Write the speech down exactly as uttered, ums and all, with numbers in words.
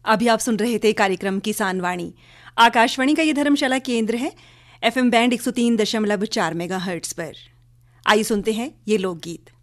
अभी आप सुन रहे थे कार्यक्रम किसान वाणी। आकाशवाणी का ये धर्मशाला केंद्र है, एफएम बैंड एक सौ तीन दशमलव चार मेगाहर्ट्ज पर। आइए सुनते हैं ये लोकगीत।